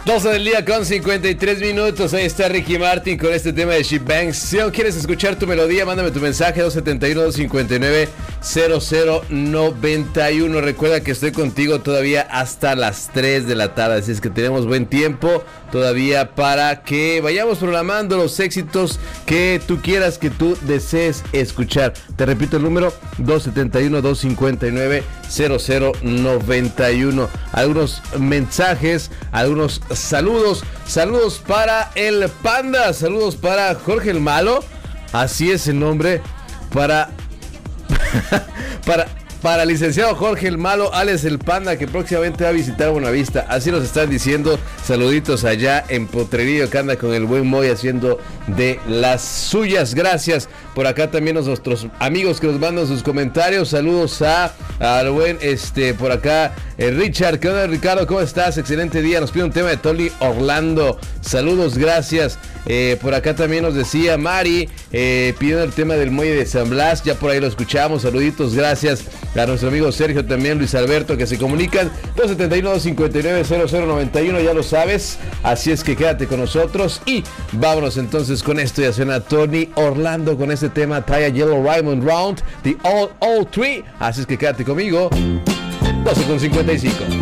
12 del día con 53 minutos. Ahí está Ricky Martin con este tema de Sheep Banks. Si no quieres escuchar tu melodía, mándame tu mensaje 271-259-0091. Recuerda que estoy contigo todavía hasta las 3 de la tarde. Así es que tenemos buen tiempo todavía para que vayamos programando los éxitos que tú quieras, que tú desees escuchar. Te repito el número 271-259-0091. Algunos mensajes, algunos saludos para el Panda, saludos para Jorge el Malo, así es el nombre, para el licenciado Jorge el Malo, alias el Panda, que próximamente va a visitar Buenavista, así nos están diciendo. Saluditos allá en Potrerillo, que anda con el buen Moy haciendo de las suyas. Gracias. Por acá también nuestros amigos que nos mandan sus comentarios. Saludos al buen por acá Richard. ¿Qué onda, Ricardo? ¿Cómo estás? Excelente día. Nos pide un tema de Tony Orlando. Saludos, gracias. Por acá también nos decía Mari, pidiendo el tema del muelle de San Blas. Ya por ahí lo escuchamos. Saluditos, gracias a nuestro amigo Sergio, también Luis Alberto, que se comunican 271-259-0091, ya lo sabes. Así es que quédate con nosotros y vámonos entonces con esto. Ya suena Tony Orlando con este tema Taya Yellow Diamond Round, The All Tree. Así es que quédate conmigo. 12:55.